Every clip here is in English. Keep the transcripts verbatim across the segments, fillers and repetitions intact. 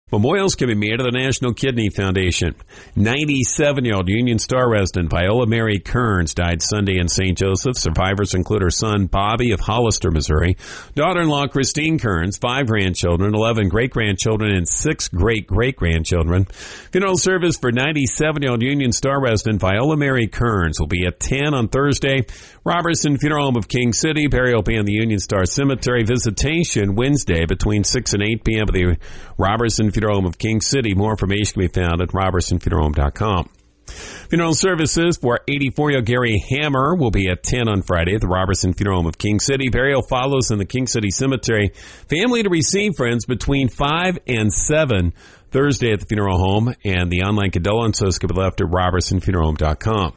Memorials can be made to the National Kidney Foundation. ninety-seven-year-old Union Star resident Viola Mary Kearns died Sunday in Saint Joseph. Survivors include her son Bobby of Hollister, Missouri, daughter-in-law Christine Kearns, five grandchildren, eleven great-grandchildren, and six great-great-grandchildren. Funeral service for ninety-seven-year-old Union Star resident Viola Mary Kearns will be at ten on Thursday. Robertson Funeral Home of King City. Burial will be in the Union Star Cemetery. Visitation Wednesday between six and eight p.m. at the Robertson Funeral Home of King City. More information can be found at robertson funeral home dot com. Funeral services for eighty-four-year-old Gary Hammer will be at ten on Friday at the Robertson Funeral Home of King City. Burial follows in the King City Cemetery. Family to receive friends between five and seven Thursday at the funeral home, and the online condolences can be left at robertson funeral home dot com.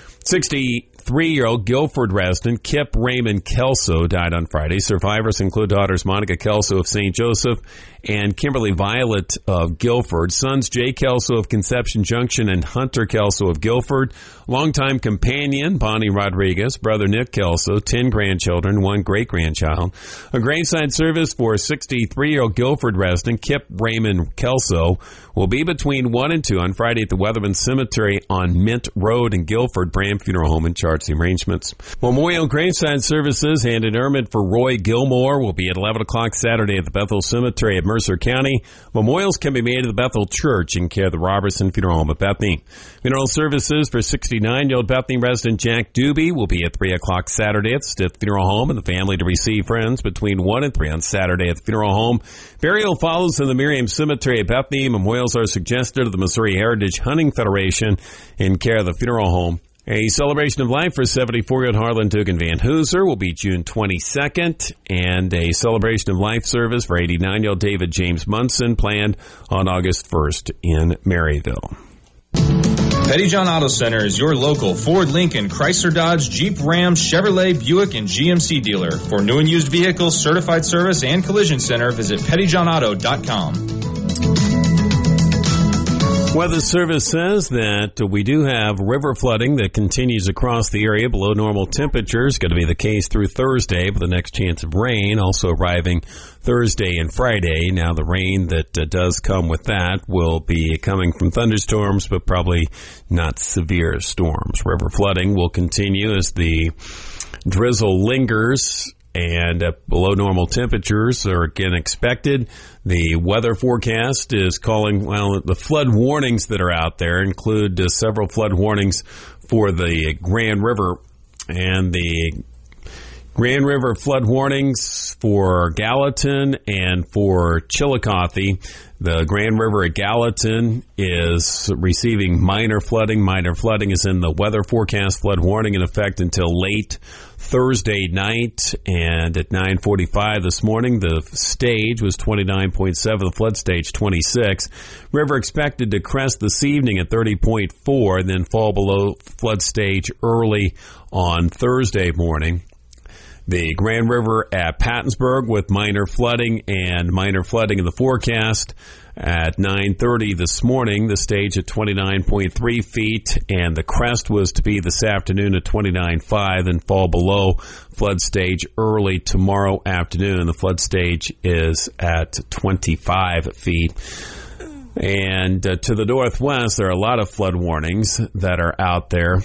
sixty-three-year-old Guilford resident Kip Raymond Kelso died on Friday. Survivors include daughters Monica Kelso of Saint Joseph and Kimberly Violet of Guilford, sons Jay Kelso of Conception Junction and Hunter Kelso of Guilford, longtime companion Bonnie Rodriguez, brother Nick Kelso, ten grandchildren, one great-grandchild. A graveside service for sixty-three-year-old Guilford resident Kip Raymond Kelso will be between one and two on Friday at the Weatherman Cemetery on Mint Road in Guilford. Bram Funeral Home in charge of the arrangements. Memorial graveside services and interment for Roy Gilmore will be at eleven o'clock Saturday at the Bethel Cemetery at Mercer County. Memorials can be made at the Bethel Church in care of the Robertson Funeral Home at Bethany. Funeral services for sixty-nine-year-old Bethany resident Jack Doobie will be at three o'clock Saturday at the Stith Funeral Home, and the family to receive friends between one and three on Saturday at the funeral home. Burial follows in the Miriam Cemetery at Bethany. Memorials are suggested of the Missouri Heritage Hunting Federation in care of the funeral home. A celebration of life for seventy-four-year-old Harlan Dugan Van Hooser will be June twenty-second, and a celebration of life service for eighty-nine-year-old David James Munson planned on August first in Maryville. Pettyjohn Auto Center is your local Ford, Lincoln, Chrysler, Dodge, Jeep, Ram, Chevrolet, Buick, and G M C dealer. For new and used vehicles, certified service, and collision center, visit pettyjohn auto dot com. Weather Service says that we do have river flooding that continues across the area below normal temperatures. Going to be the case through Thursday, with the next chance of rain also arriving Thursday and Friday. Now, the rain that uh, does come with that will be coming from thunderstorms, but probably not severe storms. River flooding will continue as the drizzle lingers, and uh, below normal temperatures are again expected. The weather forecast is calling, well, the flood warnings that are out there include uh, several flood warnings for the Grand River, and the Grand River flood warnings for Gallatin and for Chillicothe. The Grand River at Gallatin is receiving minor flooding. Minor flooding is in the weather forecast. Flood warning in effect until late Thursday night, and at nine forty-five this morning, the stage was twenty-nine point seven, the flood stage twenty-six. River expected to crest this evening at thirty point four and then fall below flood stage early on Thursday morning. The Grand River at Pattonsburg with minor flooding and minor flooding in the forecast at nine thirty this morning. The stage at twenty-nine point three feet, and the crest was to be this afternoon at twenty-nine point five and fall below flood stage early tomorrow afternoon. The flood stage is at twenty-five feet. And uh, to the northwest, there are a lot of flood warnings that are out there,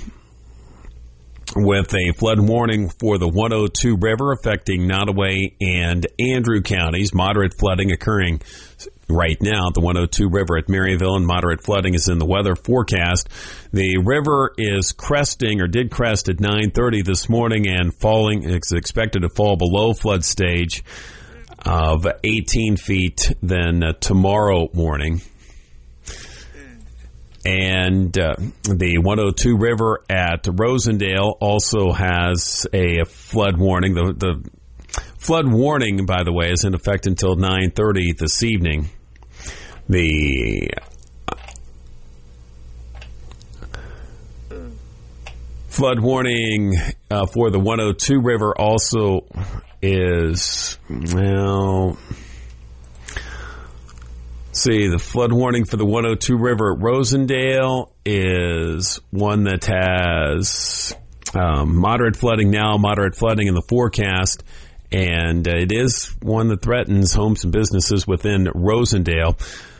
with a flood warning for the one oh two River affecting Nottoway and Andrew counties. Moderate flooding occurring right now at the one oh two River at Maryville, and moderate flooding is in the weather forecast. The river is cresting, or did crest at nine thirty this morning, and falling. It's expected to fall below flood stage of eighteen feet then uh, tomorrow morning. And uh, the one oh two River at Rosendale also has a flood warning. The, the flood warning, by the way, is in effect until nine thirty this evening. The flood warning uh, for the one oh two River also is, well... See, the flood warning for the one oh two River at Rosendale is one that has um, moderate flooding now, moderate flooding in the forecast, and uh, it is one that threatens homes and businesses within Rosendale.